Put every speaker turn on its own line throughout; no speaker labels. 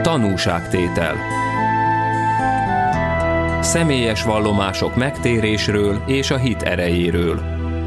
Tanúságtétel. Személyes vallomások megtérésről és a hit erejéről.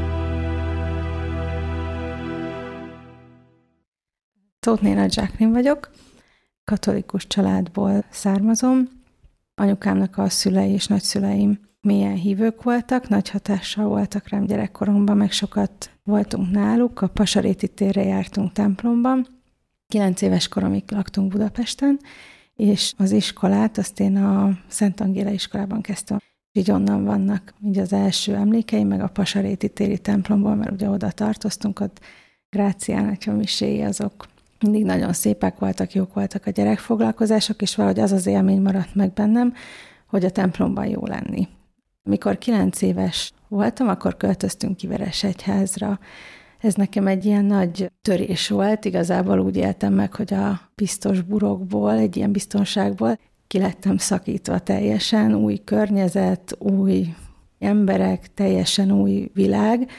Tóth Néna Jacqueline vagyok, katolikus családból származom. Anyukámnak a szülei és nagyszüleim mélyen hívők voltak, nagy hatással voltak rám gyerekkoromban, meg sokat voltunk náluk, a Pasaréti térre jártunk templomban. 9 éves koromig laktunk Budapesten, és az iskolát azt én a Szent Angéla iskolában kezdtem. Így onnan vannak így az első emlékeim, meg a Pasaréti téri templomból, mert ugye oda tartoztunk, ott Grácián atya miséi azok mindig nagyon szépek voltak, jók voltak a gyerekfoglalkozások, és valahogy az az élmény maradt meg bennem, hogy a templomban jó lenni. Mikor 9 éves voltam, akkor költöztünk ki Veresegyházra. Ez nekem egy ilyen nagy törés volt, igazából úgy éltem meg, hogy a biztos burokból, egy ilyen biztonságból ki lettem szakítva teljesen, új környezet, új emberek, teljesen új világ.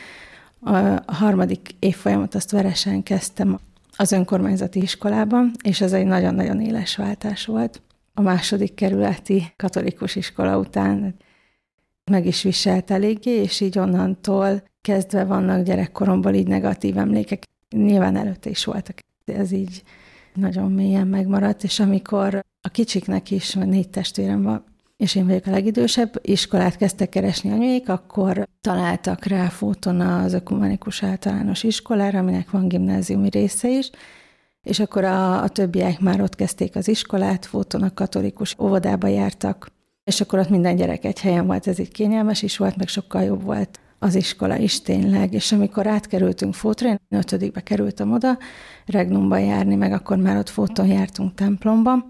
A harmadik évfolyamot azt Veresen kezdtem az önkormányzati iskolában, és ez egy nagyon-nagyon éles váltás volt. A második kerületi katolikus iskola után meg is viselt eléggé, és így onnantól kezdve vannak gyerekkoromból így negatív emlékek. Nyilván előtte is voltak. Ez így nagyon mélyen megmaradt, és amikor a kicsiknek is 4 testvérem van, és én vagyok a legidősebb, iskolát kezdtek keresni anyuék, akkor találtak rá Fóton az Ökumenikus Általános Iskolára, aminek van gimnáziumi része is, és akkor a többiek már ott kezdték az iskolát, Fóton a katolikus óvodába jártak, és akkor ott minden gyerek egy helyen volt, ez így kényelmes is volt, meg sokkal jobb volt az iskola is tényleg, és amikor átkerültünk Fótra, én 5. kerültem oda Regnumba járni, meg akkor már ott Fóton jártunk templomba.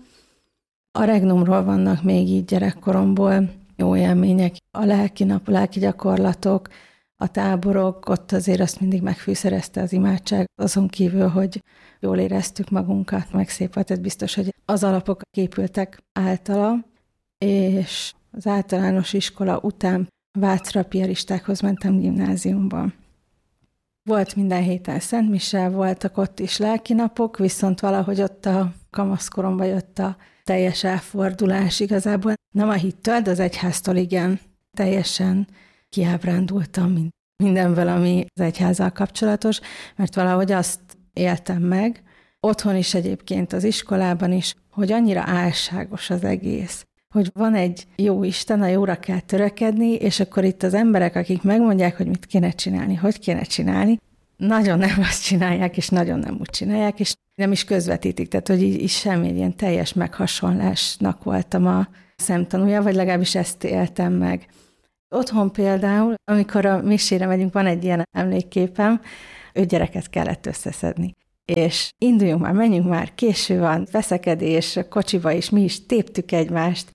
A Regnumról vannak még így gyerekkoromból jó élmények, a lelki nap, a lelki gyakorlatok, a táborok, ott azért azt mindig megfűszerezte az imádság, azon kívül, hogy jól éreztük magunkat, meg szép volt, ez biztos, hogy az alapok képültek általa, és az általános iskola után Vácra piaristákhoz mentem gimnáziumban. Volt minden héten szentmise, voltak ott is lelkinapok, viszont valahogy ott a kamaszkoromban jött a teljes elfordulás igazából. Nem a hittől, de az egyháztól igen. Teljesen kiábrándultam mindenből, ami az egyházzal kapcsolatos, mert valahogy azt éltem meg, otthon is egyébként, az iskolában is, hogy annyira álságos az egész, hogy van egy jó Isten, a jóra kell törekedni, és akkor itt az emberek, akik megmondják, hogy mit kéne csinálni, hogy kéne csinálni, nagyon nem azt csinálják, és nagyon nem úgy csinálják, és nem is közvetítik, tehát hogy így semmi ilyen teljes meghasonlásnak voltam a szemtanúja, vagy legalábbis ezt éltem meg. Otthon például, amikor a misére megyünk, van egy ilyen emlékképem, 5 gyereket kellett összeszedni. És induljunk már, menjünk már, késő van, veszekedés, kocsiba is, mi is téptük egymást.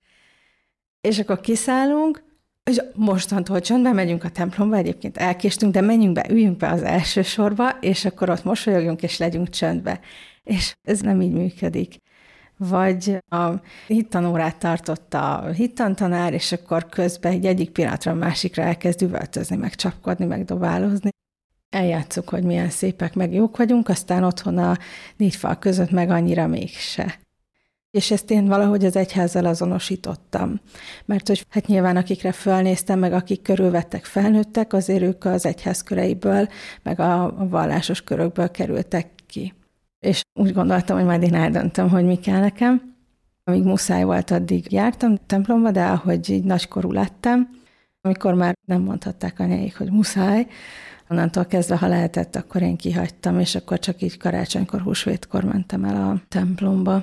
És akkor kiszállunk, és mostantól csöndben megyünk a templomba, egyébként elkéstünk, de menjünk be, üljünk be az első sorba, és akkor ott mosolyogjunk, és legyünk csöndbe. És ez nem így működik. Vagy a hittanórát tartott a hittantanár, és akkor közben egyik pillanatra a másikra elkezd üvöltözni, meg csapkodni, meg dobálózni. Eljátszuk, hogy milyen szépek, meg jók vagyunk, aztán otthon a 4 fal között meg annyira mégse. És ezt én valahogy az egyházzal azonosítottam. Mert hogy hát nyilván akikre fölnéztem, meg akik körülvettek felnőttek, azért ők az egyház köreiből, meg a vallásos körökből kerültek ki. És úgy gondoltam, hogy majd én eldöntöm, hogy mi kell nekem. Amíg muszáj volt, addig jártam templomba, de ahogy így nagykorú lettem, amikor már nem mondhatták anyáik, hogy muszáj, onnantól kezdve, ha lehetett, akkor én kihagytam, és akkor csak így karácsonykor, húsvétkor mentem el a templomba.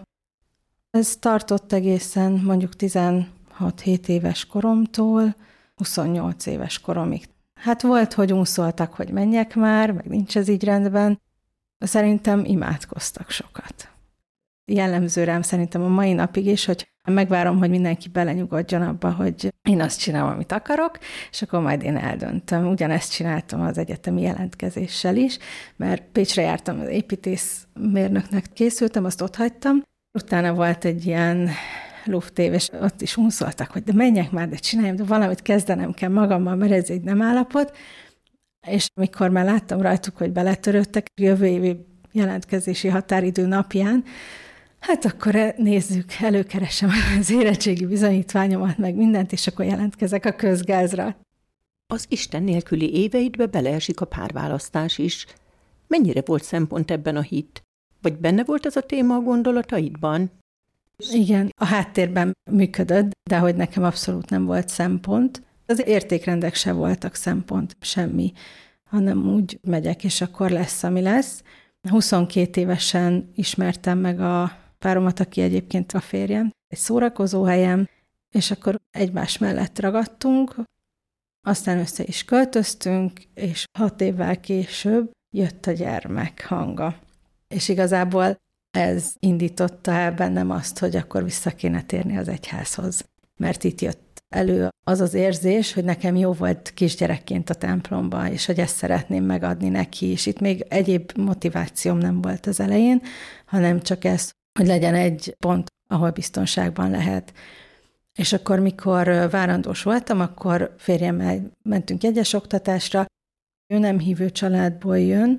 Ez tartott egészen mondjuk 16-7 éves koromtól 28 éves koromig. Hát volt, hogy unszoltak, hogy menjek már, meg nincs ez így rendben. Szerintem imádkoztak sokat. Jellemző rám szerintem a mai napig is, hogy megvárom, hogy mindenki belenyugodjon abba, hogy én azt csinálom, amit akarok, és akkor majd én eldöntöm. Ugyanezt csináltam az egyetemi jelentkezéssel is, mert Pécsre jártam, az építészmérnöknek készültem, azt ott hagytam. Utána volt egy ilyen luftév, és ott is unszoltak, hogy de menjek már, de csináljam, de valamit kezdenem kell magammal, mert ez egy nem állapot. És amikor már láttam rajtuk, hogy beletörődtek, jövő évi jelentkezési határidő napján, Hát akkor nézzük, előkeresem az érettségi bizonyítványomat, meg mindent, és akkor jelentkezek a közgázra.
Az Isten nélküli éveidbe beleesik a párválasztás is. Mennyire volt szempont ebben a hit? Vagy benne volt ez a téma a gondolataidban?
Igen, a háttérben működött, de hogy nekem abszolút nem volt szempont. Az értékrendek se voltak szempont, semmi, hanem úgy megyek, és akkor lesz, ami lesz. 22 évesen ismertem meg a páromat, aki egyébként a férjem, egy szórakozóhelyen, és akkor egymás mellett ragadtunk, aztán össze is költöztünk, és 6 évvel később jött a gyermek hanga. És igazából ez indította el bennem azt, hogy akkor vissza kéne térni az egyházhoz. Mert itt jött elő az az érzés, hogy nekem jó volt kisgyerekként a templomban, és hogy ezt szeretném megadni neki is. Itt még egyéb motivációm nem volt az elején, hanem csak ez, hogy legyen egy pont, ahol biztonságban lehet. És akkor, mikor várandós voltam, akkor férjemmel mentünk egyes oktatásra. Ő nem hívő családból jön,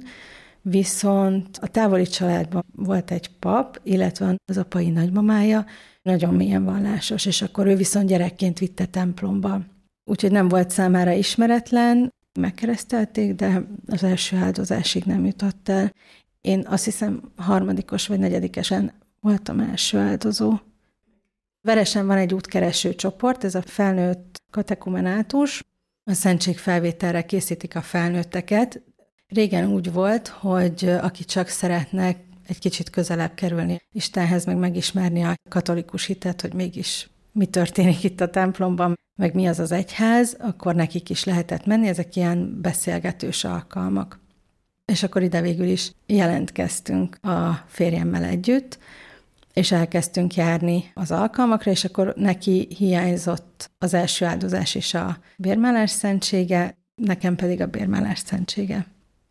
viszont a távoli családban volt egy pap, illetve az apai nagymamája, nagyon mélyen vallásos, és akkor ő viszont gyerekként vitte templomba. Úgyhogy nem volt számára ismeretlen, megkeresztelték, de az első áldozásig nem jutott el. Én azt hiszem 3. vagy 4. voltam első áldozó. Veresen van egy útkereső csoport, ez a felnőtt katekumenátus. A szentségfelvételre készítik a felnőtteket. Régen úgy volt, hogy aki csak szeretne egy kicsit közelebb kerülni Istenhez, meg megismerni a katolikus hitet, hogy mégis mi történik itt a templomban, meg mi az az egyház, akkor nekik is lehetett menni, ezek ilyen beszélgetős alkalmak. És akkor ide végül is jelentkeztünk a férjemmel együtt, és elkezdtünk járni az alkalmakra, és akkor neki hiányzott az első áldozás és a bérmálás szentsége, nekem pedig a bérmálás szentsége.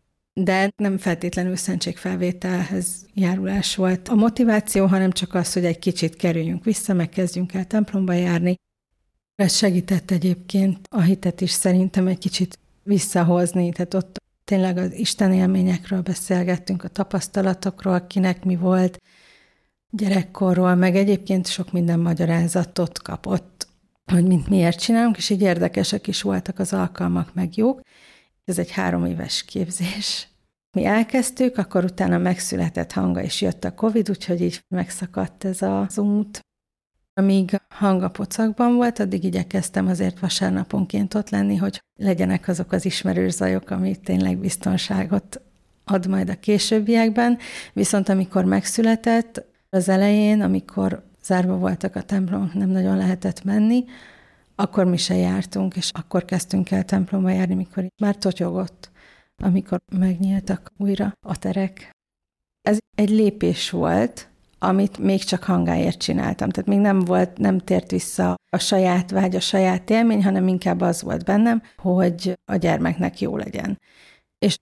De nem feltétlenül szentségfelvételhez járulás volt a motiváció, hanem csak az, hogy egy kicsit kerüljünk vissza, meg kezdjünk el templomba járni. Ez segített egyébként a hitet is szerintem egy kicsit visszahozni, tehát ott tényleg az Isten élményekről beszélgettünk, a tapasztalatokról, kinek mi volt, gyerekkorról, meg egyébként sok minden magyarázatot kapott, hogy miért csinálunk, és így érdekesek is voltak az alkalmak, meg jók. Ez egy 3 éves képzés. Mi elkezdtük, akkor utána megszületett Hanga, és jött a Covid, úgyhogy így megszakadt ez az út. Amíg Hanga pocakban volt, addig igyekeztem azért vasárnaponként ott lenni, hogy legyenek azok az ismerős zajok, ami tényleg biztonságot ad majd a későbbiekben. Viszont amikor megszületett, az elején, amikor zárva voltak a templomok, nem nagyon lehetett menni, akkor mi se jártunk, és akkor kezdtünk el templomba járni, mikor már totyogott, amikor megnyíltak újra a terek. Ez egy lépés volt, amit még csak Hangáért csináltam. Tehát még nem tért vissza a saját vágy, a saját élmény, hanem inkább az volt bennem, hogy a gyermeknek jó legyen. És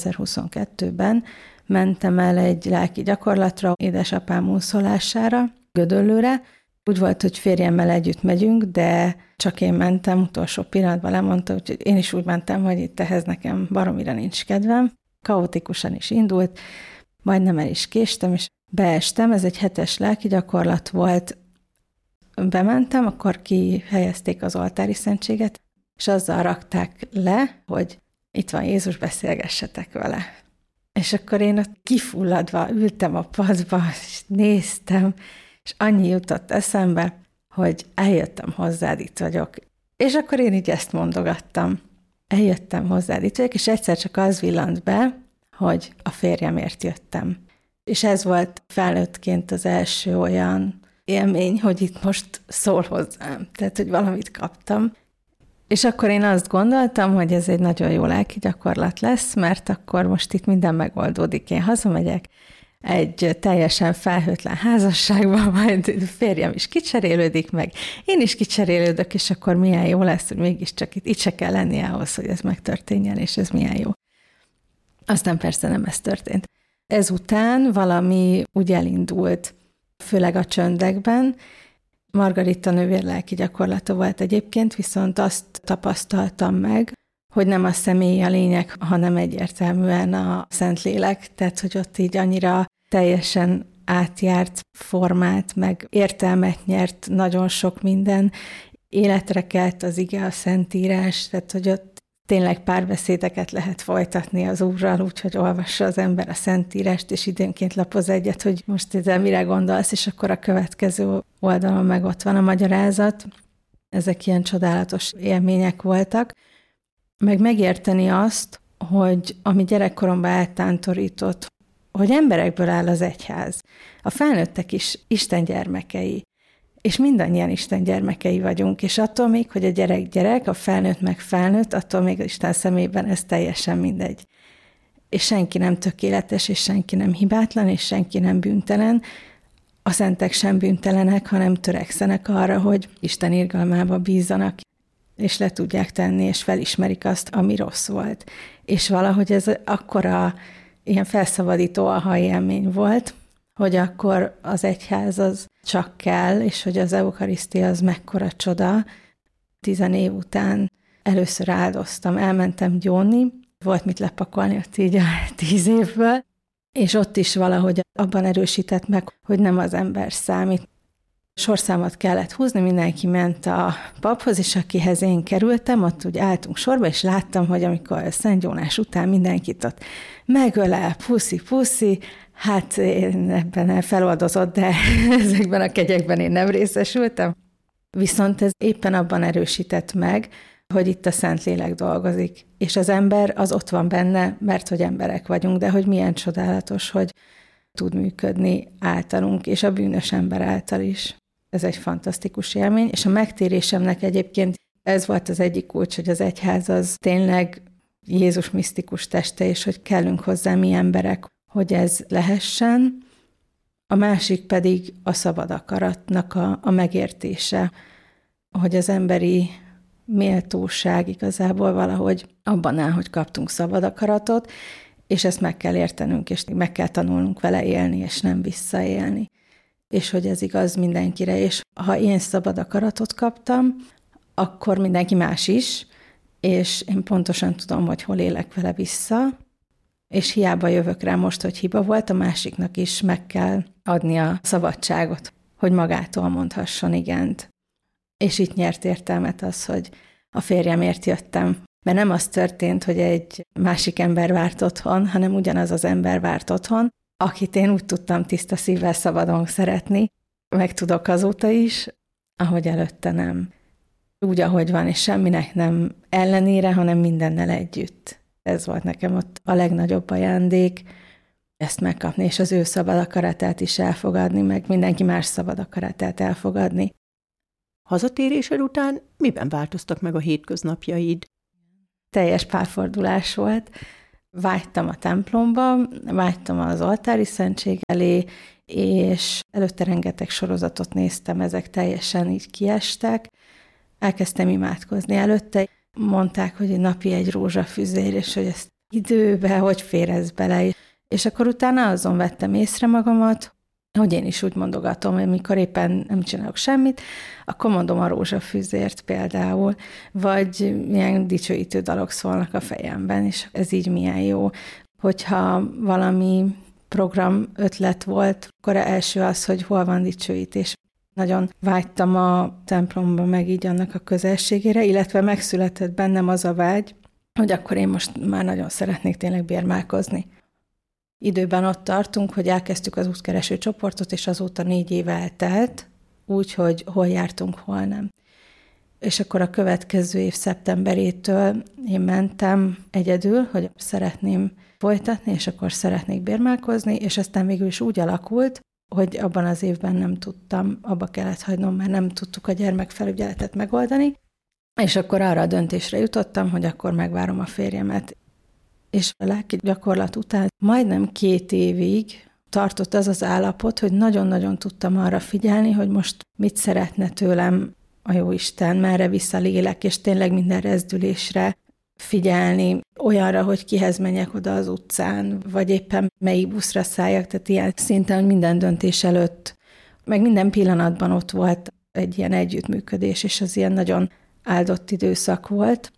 2022-ben mentem el egy lelki gyakorlatra, édesapám úszolására, Gödöllőre. Úgy volt, hogy férjemmel együtt megyünk, de csak én mentem, utolsó pillanatban lemondta, úgyhogy én is úgy mentem, hogy itt ehhez nekem baromira nincs kedvem. Kaotikusan is indult, majdnem el is késtem, és beestem, ez egy 7-es lelki gyakorlat volt. Bementem, akkor kihelyezték az oltári szentséget, és azzal rakták le, hogy itt van Jézus, beszélgessetek vele. És akkor én ott kifulladva ültem a padba, és néztem, és annyi jutott eszembe, hogy eljöttem hozzád, itt vagyok. És akkor én így ezt mondogattam. Eljöttem hozzád, itt vagyok, és egyszer csak az villant be, hogy a férjemért jöttem. És ez volt felnőttként az első olyan élmény, hogy itt most szól hozzám. Tehát, hogy valamit kaptam. És akkor én azt gondoltam, hogy ez egy nagyon jó lelki gyakorlat lesz, mert akkor most itt minden megoldódik. Én hazamegyek egy teljesen felhőtlen házasságban, majd férjem is kicserélődik meg, én is kicserélődök, és akkor milyen jó lesz, hogy mégiscsak itt se kell lenni ahhoz, hogy ez megtörténjen, és ez milyen jó. Aztán persze nem ez történt. Ezután valami úgy elindult, főleg a csöndekben. Margarita nővér lelki gyakorlata volt egyébként, viszont azt tapasztaltam meg, hogy nem a személy a lényeg, hanem egyértelműen a Szentlélek, tehát hogy ott így annyira teljesen átjárt formát, meg értelmet nyert nagyon sok minden, életre kelt az ige, a Szentírás, tehát hogy ott tényleg párbeszédeket lehet folytatni az Úrral, úgyhogy olvassa az ember a Szentírást, és időnként lapoz egyet, hogy most ezzel mire gondolsz, és akkor a következő oldalon meg ott van a magyarázat. Ezek ilyen csodálatos élmények voltak. Meg megérteni azt, hogy ami gyerekkoromban eltántorított, hogy emberekből áll az egyház. A felnőttek is Isten gyermekei, és mindannyian Isten gyermekei vagyunk, és attól még, hogy a gyerek gyerek, a felnőtt meg felnőtt, attól még Isten szemében ez teljesen mindegy. És senki nem tökéletes, és senki nem hibátlan, és senki nem bűntelen. A szentek sem bűntelenek, hanem törekszenek arra, hogy Isten irgalmába bízzanak, és le tudják tenni, és felismerik azt, ami rossz volt. És valahogy ez akkora ilyen felszabadító aha élmény volt, hogy akkor az egyház az csak kell, és hogy az eukarisztia az mekkora csoda. 10 év után először áldoztam, elmentem gyónni, volt mit lepakolni ott így a 10 évből, és ott is valahogy abban erősített meg, hogy nem az ember számít. Sorszámot kellett húzni, mindenki ment a paphoz, és akihez én kerültem, ott úgy álltunk sorba, és láttam, hogy amikor Szent Jónás után mindenkit ott megölel, puszi, hát én ebben feloldozott, de ezekben a kegyekben én nem részesültem. Viszont ez éppen abban erősített meg, hogy itt a Szentlélek dolgozik, és az ember az ott van benne, mert hogy emberek vagyunk, de hogy milyen csodálatos, hogy tud működni általunk, és a bűnös ember által is. Ez egy fantasztikus élmény, és a megtérésemnek egyébként ez volt az egyik kulcs, hogy az egyház az tényleg Jézus misztikus teste, és hogy kellünk hozzá mi emberek, hogy ez lehessen. A másik pedig a szabad akaratnak a megértése, hogy az emberi méltóság igazából valahogy abban áll, hogy kaptunk szabad akaratot, és ezt meg kell értenünk, és meg kell tanulnunk vele élni, és nem visszaélni. És hogy ez igaz mindenkire, és ha én szabad akaratot kaptam, akkor mindenki más is, és én pontosan tudom, hogy hol élek vele vissza, és hiába jövök rá most, hogy hiba volt, a másiknak is meg kell adni a szabadságot, hogy magától mondhasson igent. És itt nyert értelmet az, hogy a férjemért jöttem. Mert nem az történt, hogy egy másik ember várt otthon, hanem ugyanaz az ember várt otthon, akit én úgy tudtam tiszta szívvel szabadon szeretni, meg tudok azóta is, ahogy előtte nem. Úgy, ahogy van, és semminek nem ellenére, hanem mindennel együtt. Ez volt nekem ott a legnagyobb ajándék, ezt megkapni, és az ő szabad akaratát is elfogadni, meg mindenki más szabad akaratát elfogadni.
Hazatérésed után miben változtak meg a hétköznapjaid?
Teljes párfordulás volt. Vágytam a templomba, vágytam az oltári szentség elé, és előtte rengeteg sorozatot néztem, ezek teljesen így kiestek. Elkezdtem imádkozni. Előtte mondták, hogy napi egy rózsafüzér, és hogy ezt időbe, hogy fér ez bele. És akkor utána azon vettem észre magamat, hogy én is úgy mondogatom, hogy amikor éppen nem csinálok semmit, akkor mondom a rózsafűzért például, vagy milyen dicsőítő dalok szólnak a fejemben, és ez így milyen jó. Hogyha valami program ötlet volt, akkor első az, hogy hol van dicsőítés. Nagyon vágytam a templomba meg így annak a közelségére, illetve megszületett bennem az a vágy, hogy akkor én most már nagyon szeretnék tényleg bérmálkozni. Időben ott tartunk, hogy elkezdtük az útkereső csoportot, és azóta 4 év eltelt, úgyhogy hol jártunk, hol nem. És akkor a következő év szeptemberétől én mentem egyedül, hogy szeretném folytatni, és akkor szeretnék bérmálkozni, és aztán végül is úgy alakult, hogy abban az évben nem tudtam, abba kellett hagynom, mert nem tudtuk a gyermekfelügyeletet megoldani, és akkor arra a döntésre jutottam, hogy akkor megvárom a férjemet. És a lelki gyakorlat után majdnem 2 évig tartott az az állapot, hogy nagyon-nagyon tudtam arra figyelni, hogy most mit szeretne tőlem a Jóisten, merre visz a lélek, és tényleg minden rezdülésre figyelni, olyanra, hogy kihez menjek oda az utcán, vagy éppen melyik buszra szálljak, tehát ilyen szinten, hogy minden döntés előtt, meg minden pillanatban ott volt egy ilyen együttműködés, és az ilyen nagyon áldott időszak volt.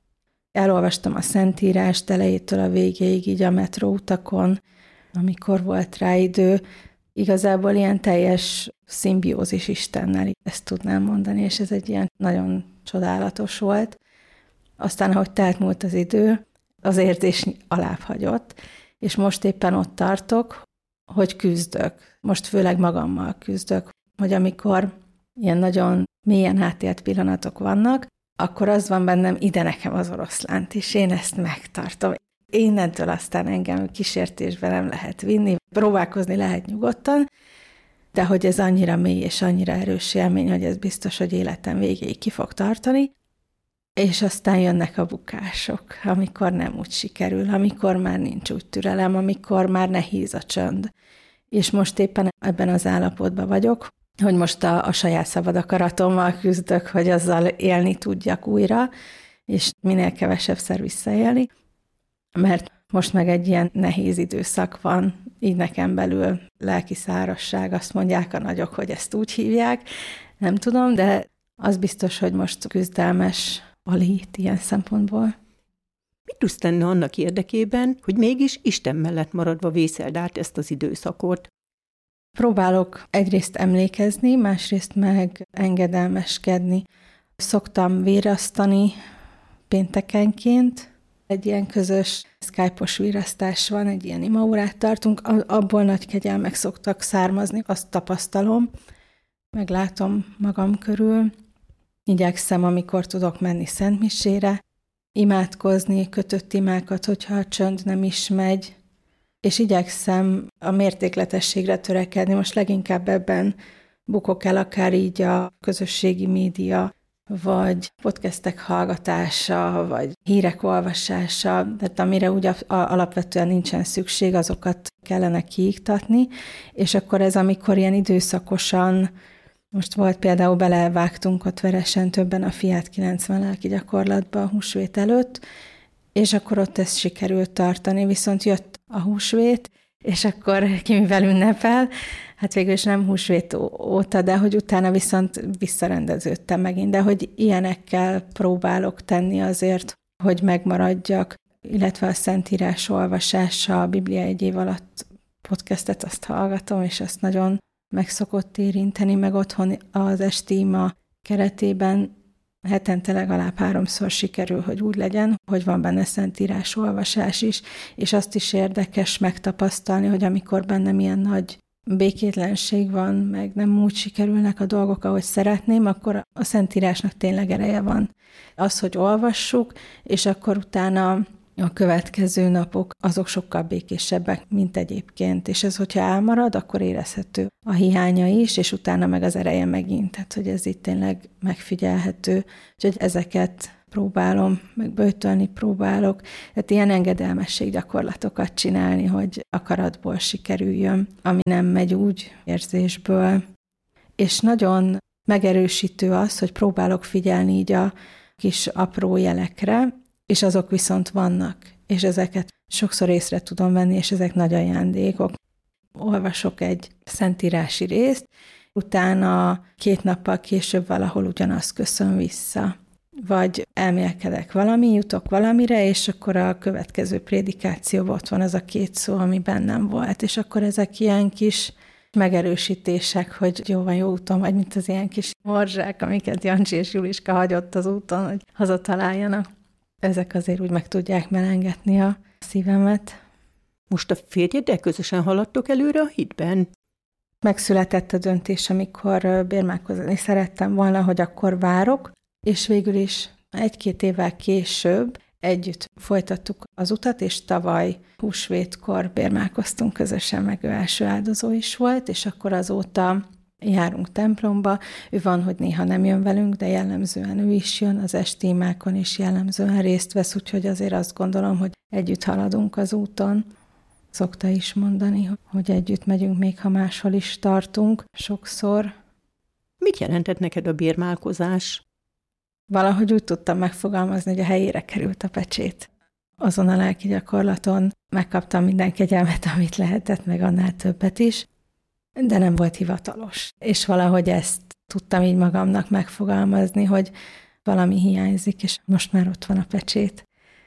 Elolvastam a Szentírást elejétől a végéig, így a metróutakon, amikor volt rá idő, igazából ilyen teljes szimbiózis Istennel, ezt tudnám mondani, és ez egy ilyen nagyon csodálatos volt. Aztán, ahogy telt múlt az idő, az érzés alább hagyott, és most éppen ott tartok, hogy küzdök. Most főleg magammal küzdök, hogy amikor ilyen nagyon mélyen átélt pillanatok vannak, akkor az van bennem, ide nekem az oroszlánt is, én ezt megtartom. Innentől aztán engem kísértésbe nem lehet vinni, próbálkozni lehet nyugodtan, de hogy ez annyira mély és annyira erős élmény, hogy ez biztos, hogy életem végéig ki fog tartani, és aztán jönnek a bukások, amikor nem úgy sikerül, amikor már nincs úgy türelem, amikor már nehéz a csönd. És most éppen ebben az állapotban vagyok, hogy most a saját szabad akaratommal küzdök, hogy azzal élni tudjak újra, és minél kevesebbszer visszaélni, mert most meg egy ilyen nehéz időszak van, így nekem belül lelki szárazság, azt mondják a nagyok, hogy ezt úgy hívják, nem tudom, de az biztos, hogy most küzdelmes a lét ilyen szempontból.
Mit tudsz tenni annak érdekében, hogy mégis Isten mellett maradva vészeld át ezt az időszakot?
Próbálok egyrészt emlékezni, másrészt meg engedelmeskedni. Szoktam vérasztani péntekenként. Egy ilyen közös Skype-os vérasztás van, egy ilyen imaórát tartunk, abból nagy kegyelmek szoktak származni, azt tapasztalom, meglátom magam körül. Igyekszem, amikor tudok menni szentmisére, imádkozni, kötött imákat, hogyha a csönd nem is megy, és igyekszem a mértékletességre törekedni. Most leginkább ebben bukok el, akár így a közösségi média, vagy podcastek hallgatása, vagy hírek olvasása, tehát amire úgy alapvetően nincsen szükség, azokat kellene kiiktatni, és akkor ez, amikor ilyen időszakosan, most volt például, belevágtunk ott veresen többen a Fiat 90 lelki gyakorlatba a húsvét előtt, és akkor ott ezt sikerült tartani, viszont jött a húsvét, és akkor ki mivel ünnepel, hát végül is nem húsvét óta, de hogy utána viszont visszarendeződtem megint, de hogy ilyenekkel próbálok tenni azért, hogy megmaradjak, illetve a Szentírás olvasása, a Biblia egy év alatt podcastet azt hallgatom, és azt nagyon meg szokott érinteni, meg otthon az esti ima keretében hetente legalább 3-szor sikerül, hogy úgy legyen, hogy van benne Szentírás olvasás is, és azt is érdekes megtapasztalni, hogy amikor bennem ilyen nagy békétlenség van, meg nem úgy sikerülnek a dolgok, ahogy szeretném, akkor a Szentírásnak tényleg ereje van. Az, hogy olvassuk, és akkor utána a következő napok azok sokkal békésebbek, mint egyébként. És ez, hogyha elmarad, akkor érezhető a hiánya is, és utána meg az ereje megint. Tehát, hogy ez itt tényleg megfigyelhető. Úgyhogy ezeket próbálom, meg böjtölni próbálok. Tehát ilyen engedelmességgyakorlatokat csinálni, hogy akaratból sikerüljön, ami nem megy úgy érzésből. És nagyon megerősítő az, hogy próbálok figyelni így a kis apró jelekre, és azok viszont vannak, és ezeket sokszor észre tudom venni, és ezek nagy ajándékok. Olvasok egy szentírási részt, utána 2 nappal később valahol ugyanazt köszön vissza. Vagy elmélkedek jutok valamire, és akkor a következő prédikációban ott van az a 2 szó, ami bennem volt, és akkor ezek ilyen kis megerősítések, hogy jó van, jó úton vagy, mint az ilyen kis morzsák, amiket Jancsi és Juliska hagyott az úton, hogy hazataláljanak. Ezek azért úgy meg tudják melengetni a szívemet.
Most a férjeddel közösen haladtok előre a hitben?
Megszületett a döntés, amikor bérmálkozni szerettem volna, hogy akkor várok, és végül is 1-2 évvel később együtt folytattuk az utat, és tavaly húsvétkor bérmálkoztunk közösen, meg ő első áldozó is volt, és akkor azóta járunk templomba. Ő van, hogy néha nem jön velünk, de jellemzően ő is jön, az esti imákon is jellemzően részt vesz, úgyhogy azért azt gondolom, hogy együtt haladunk az úton. Szokta is mondani, hogy együtt megyünk, még ha máshol is tartunk sokszor.
Mit jelentett neked a bérmálkozás?
Valahogy úgy tudtam megfogalmazni, hogy a helyére került a pecsét. Azon a lelki gyakorlaton megkaptam minden kegyelmet, amit lehetett, meg annál többet is, de nem volt hivatalos. És valahogy ezt tudtam így magamnak megfogalmazni, hogy valami hiányzik, és most már ott van a pecsét.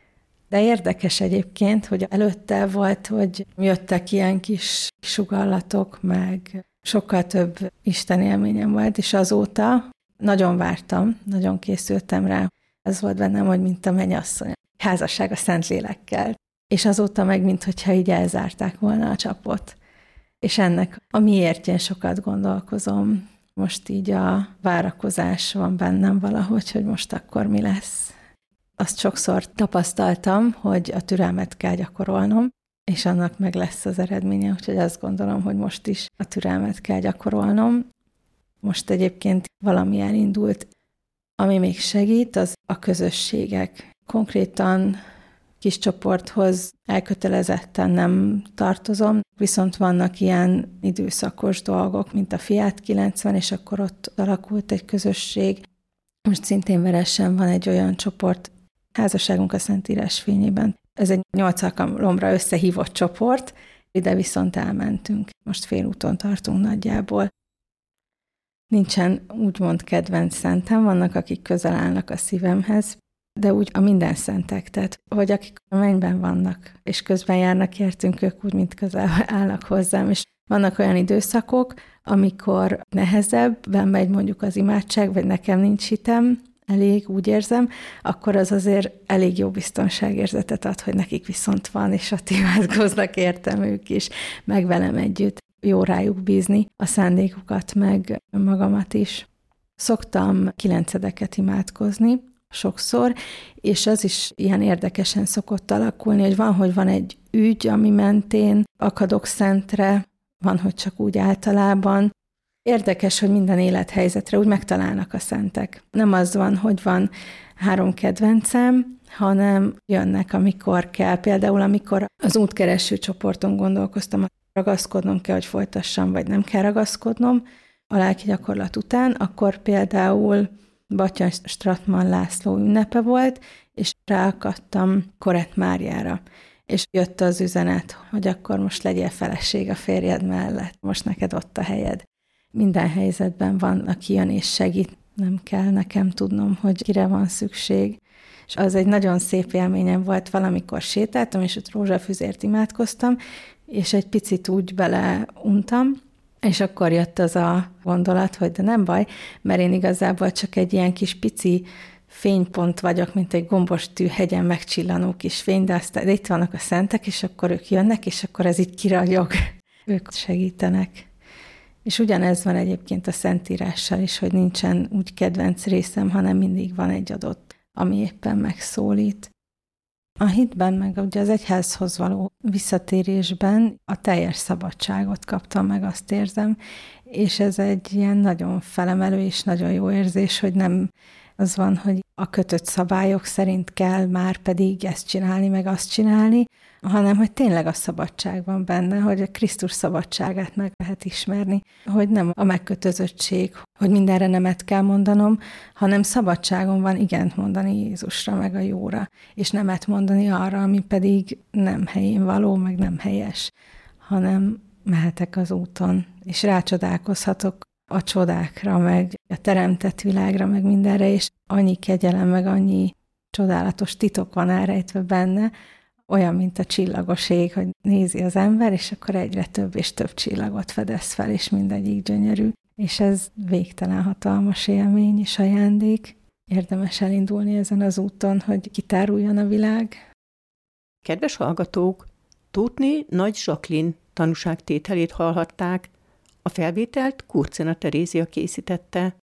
De érdekes egyébként, hogy előtte volt, hogy jöttek ilyen kis sugallatok, meg sokkal több Isten élményem volt, és azóta nagyon vártam, nagyon készültem rá. Ez volt bennem, hogy mint a mennyasszony. Házasság a Szentlélekkel. És azóta meg, minthogyha így elzárták volna a csapot. És ennek a miértjén sokat gondolkozom. Most így a várakozás van bennem valahogy, hogy most akkor mi lesz. Azt sokszor tapasztaltam, hogy a türelmet kell gyakorolnom, és annak meg lesz az eredménye, úgyhogy azt gondolom, hogy most is a türelmet kell gyakorolnom. Most egyébként valami elindult, ami még segít, az a közösségek. Konkrétan kis csoporthoz elkötelezetten nem tartozom, viszont vannak ilyen időszakos dolgok, mint a Fiat 90, és akkor ott alakult egy közösség. Most szintén Veresen van egy olyan csoport, Házasságunk a Szentírás fényében. Ez egy 8 alkalomra összehívott csoport, ide viszont elmentünk. Most félúton tartunk nagyjából. Nincsen úgymond kedvenc szentem, vannak, akik közel állnak a szívemhez, de úgy a minden szentek, tehát hogy akik a mennyben vannak, és közben járnak értünk, ők úgy, mint közel állnak hozzám, és vannak olyan időszakok, amikor nehezebben megy mondjuk az imádság, vagy nekem nincs hitem, elég, úgy érzem, akkor az azért elég jó biztonságérzetet ad, hogy nekik viszont van, és ott imádkoznak értem ők is, meg velem együtt. Jó rájuk bízni a szándékukat, meg magamat is. Szoktam 9-edeket imádkozni sokszor, és az is ilyen érdekesen szokott alakulni, hogy van egy ügy, ami mentén akadok szentre, van, hogy csak úgy általában. Érdekes, hogy minden élethelyzetre úgy megtalálnak a szentek. Nem az van, hogy van 3 kedvencem, hanem jönnek, amikor kell. Például, amikor az útkereső csoporton gondolkoztam, ragaszkodnom kell, hogy folytassam, vagy nem kell ragaszkodnom a lelki gyakorlat után, akkor például Battya Stratman László ünnepe volt, és ráakadtam Korett Máriára. És jött az üzenet, hogy akkor most legyél feleség a férjed mellett, most neked ott a helyed. Minden helyzetben van, aki jön és segít, nem kell nekem tudnom, hogy kire van szükség. És az egy nagyon szép élményem volt, valamikor sétáltam, és ott rózsafüzért imádkoztam, és egy picit úgy beleuntam, és akkor jött az a gondolat, hogy de nem baj, mert én igazából csak egy ilyen kis pici fénypont vagyok, mint egy gombos tűhegyen megcsillanó kis fény, de aztán itt vannak a szentek, és akkor ők jönnek, és akkor ez így kiragyog. Ők segítenek. És ugyanez van egyébként a Szentírással is, hogy nincsen úgy kedvenc részem, hanem mindig van egy adott, ami éppen megszólít. A hitben, meg ugye az egyházhoz való visszatérésben a teljes szabadságot kaptam meg, azt érzem, és ez egy ilyen nagyon felemelő és nagyon jó érzés, hogy nem az van, hogy a kötött szabályok szerint kell már pedig ezt csinálni, meg azt csinálni, hanem hogy tényleg a szabadság van benne, hogy a Krisztus szabadságát meg lehet ismerni, hogy nem a megkötözöttség, hogy mindenre nemet kell mondanom, hanem szabadságom van igent mondani Jézusra, meg a jóra, és nemet mondani arra, ami pedig nem helyén való, meg nem helyes, hanem mehetek az úton, és rácsodálkozhatok a csodákra, meg a teremtett világra, meg mindenre, és annyi kegyelem, meg annyi csodálatos titok van elrejtve benne, olyan, mint a csillagos ég, hogy nézi az ember, és akkor egyre több és több csillagot fedez fel, és mindegyik gyönyörű. És ez végtelen hatalmas élmény és ajándék. Érdemes elindulni ezen az úton, hogy kitáruljon a világ.
Kedves hallgatók, Tóthné Nagy Zsaklin tanúságtételét hallhatták. A felvételt Kurcena Terézia készítette.